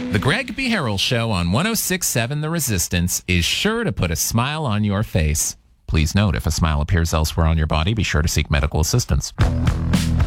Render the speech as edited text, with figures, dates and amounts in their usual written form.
The Greg B. Harrell Show on 106.7 The Resistance is sure to put a smile on your face. Please note, if a smile appears elsewhere on your body, be sure to seek medical assistance.